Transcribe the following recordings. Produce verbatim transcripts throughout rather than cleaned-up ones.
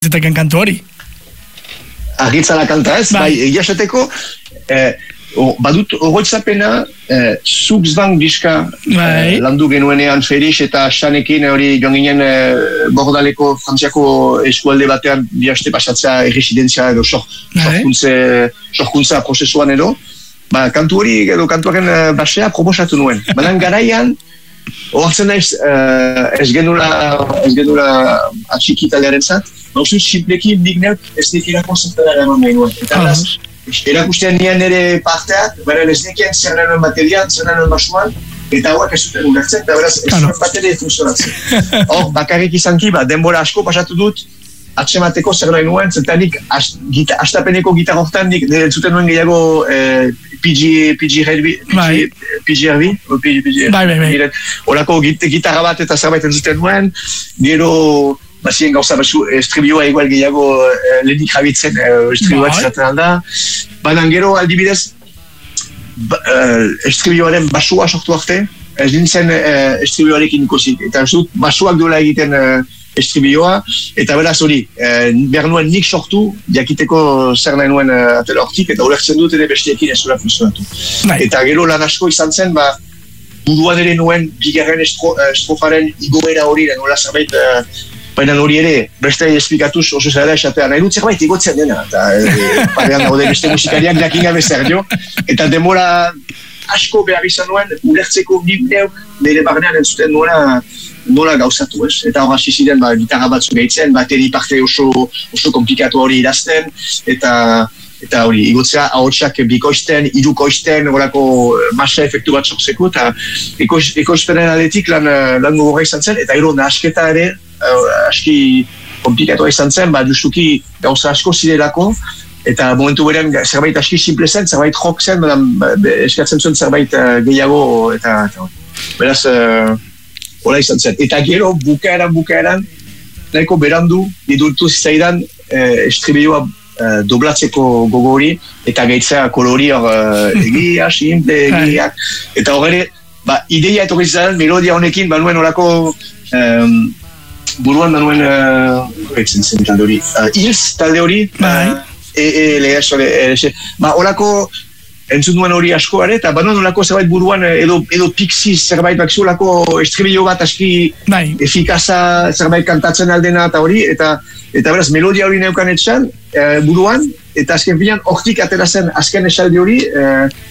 ziteken kantu hori. Argitzala kanta ez, bai, egia esateko, eh, o, badut oroitzapena, eh, Zugzwang diska eh, landu genuenean Felix eta Xanekin hori joan ginen eh, Bordaleko Frantziako eskualde batean bi aste pasatzea erresidentzia edo sorkuntza prozesuan edo, ba, kantu hori edo kantuaren uh, basea proposatu nuen. Baina garaian, ohartzen naiz uh, ez genula ez genula atxikitalearen zat, ba, uste simpleki nik neuk ez nekirako zertara eraman nahi nuen. Eta beraz, erakustean nian nire parteak, bera ez nekien zer nuen baterian, zer nuen basuan, eta hauak ez zuten ulertzen, eta beraz ez zuen bateria funtzionatzen. Hor, bakarrik izanki, ba, denbora asko pasatu dut, atsemateko zer nahi nuen, zentanik astapeneko gitar hortan nik zuten nuen gehiago P G R B P G R B horako gitarra bat eta zerbait entzuten nuen, gero bazien gauza basu estribioa igual gehiago Lenny Kravitzen estribioa zaten alda, baina gero aldibidez estribioaren basua sortu arte, ez nintzen estribioarekin ikusi, eta ez dut basuak duela egiten estribioa, eta beraz hori, eh, behar nuen nik sortu, jakiteko zer nahi nuen uh, atela hortik, eta ulertzen dut ere bestiekin ez dura funtzionatu. Eta gero lan asko izan zen, ba, buruan ere nuen bigarren estro, uh, estrofaren igoera hori, nola zerbait, uh, baina hori ere, beste esplikatuz oso zera esatea, nahi dut zerbait igotzen dena, eta e, parean daude beste musikariak jakin gabe zer jo, eta demora asko behar izan nuen, ulertzeko nik neuk, nire barnean entzuten nuena, nola gauzatu, ez? Eta hor hasi ziren ba, gitarra batzu gehitzen, bateri parte oso, oso komplikatu hori idazten, eta eta hori, igotzea ahotsak bikoizten, hirukoizten, horako masa efektu bat sortzeko, eta ekoizpenen aldetik lan, lan gogorra izan zen, eta gero nahasketa ere, aski komplikatu izan zen, ba, justuki gauza asko zirelako, eta momentu berean zerbait aski simple zen, zerbait rock zen, ba, eskatzen zuen zerbait gehiago, eta, eta hori. Beraz, hola izan zen. Eta gero, bukaeran, bukaeran, nahiko berandu, idultu zizaidan eh, estribioa eh, doblatzeko gogo hori, eta gaitzea kolori hor eh, egia, simple, egiak. Eta horre, ba, ideia etorri zizaidan, melodia honekin, ba nuen horako eh, buruan, ba nuen, horrek zen zen talde hori, Hills talde hori, e, e, lehaz, ba, horako, entzun duen hori asko ere, eta banon olako zerbait buruan edo, edo pixi zerbait bakzu olako estribillo bat aski efikaza zerbait kantatzen aldena eta hori, eta eta beraz melodia hori neukan etxan e, buruan, eta azken filan hortik atera zen azken esaldi hori, e,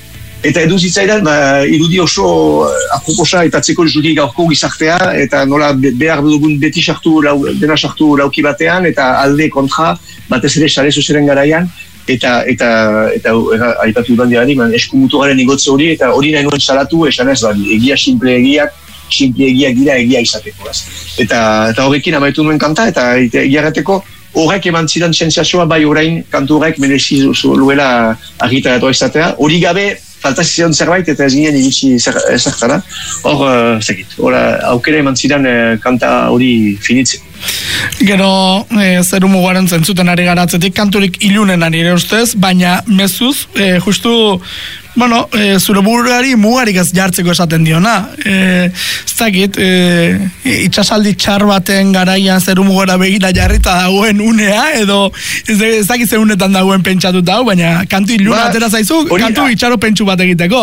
eta edu zitzaidan ba, irudi oso aproposa eta atzeko juri gaurko gizartea, eta nola behar dugun beti sartu, lau, dena sartu lauki batean, eta alde kontra, batez ere sare sozialen garaian, eta eta eta aipatu dudan diari, eskumuturaren igotze hori, eta hori nahi nuen salatu, esan ez, ba, egia simple egiak, simple egiak dira egia izateko. Ez. Eta, eta horrekin amaitu nuen kanta, eta egia errateko horrek eman zidan sentsazioa bai orain kantu horrek merezi luela argitaratu izatea, hori gabe falta zidan zerbait eta ez ginen iritsi zertara, hor, uh, zekit, aukera eman zidan uh, kanta hori finitzeko. Gero e, zeru mugaren zentzuten ari garatzetik kanturik ilunen ari ere ustez, baina mezuz, e, justu bueno, e, zure buruari mugarik ez jartzeko esaten diona. E, ez dakit, e, itxasaldi txar baten garaian zeru mugara begira jarrita dagoen unea, edo ez, ez dakit ze unetan dagoen pentsatuta hau, baina kantu iluna ba, atera zaizu, ori, kantu itxaro pentsu bat egiteko.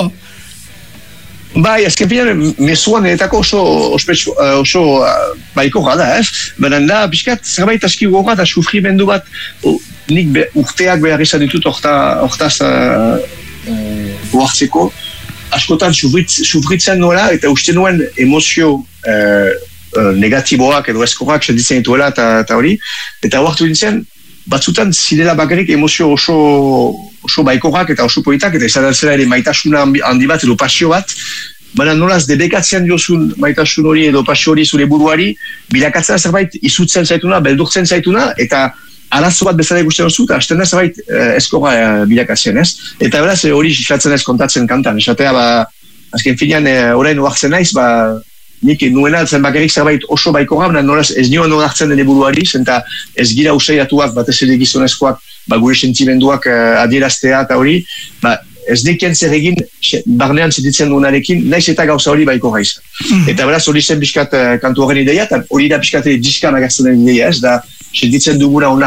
Bai, azken filan, mezuan edetako oso, ospetsu, uh, oso uh, baiko gada, ez? Baina da, pixkat, zerbait aski goga eta sufrimendu bat, uh, nik be, urteak behar izan ditut hortaz uh, uh, oartzeko, askotan sufritz, sufritzen nola, eta uste nuen emozio uh, uh, negatiboak edo eskorak sentitzen dituela eta hori, eta oartu dintzen, batzutan zirela bakarrik emozio oso oso baikorak eta oso politak, eta izan zela ere maitasuna handi bat edo pasio bat, baina nolaz debekatzean diozun maitasun hori edo pasio hori zure buruari, bilakatzea zerbait izutzen zaituna, beldurtzen zaituna, eta arazo bat bezala ikusten duzu, eta hasten da zerbait eh, eskora eh, bilakatzen, ez? Eta beraz hori xatzen ez kontatzen kantan, esatea, ba, azken finean eh, orain oartzen naiz, ba, nik nuena zen bakarrik zerbait oso baikora, baina nolaz ez nioen onartzen dene buruari, zenta ez gira usaiatuak, batez ere gizonezkoak, ba, gure sentimenduak uh, adieraztea eta hori, ba, ez nekien zer egin barnean sentitzen duenarekin, naiz eta gauza hori baikora izan. Mm. Eta beraz hori zen biskat uh, kantu horren ideia, eta hori da biskat diskan agertzen den ideia, ez da sentitzen duguna